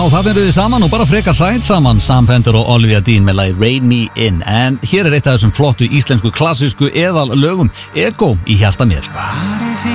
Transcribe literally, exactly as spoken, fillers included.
það eru þið saman og bara frekar sæt saman, Sam Fender og Olivia Dean með lagi Rein Me In. En hér er eitt af þessum flottu íslensku klassísku eðal lögum, Ego í hjarta mér.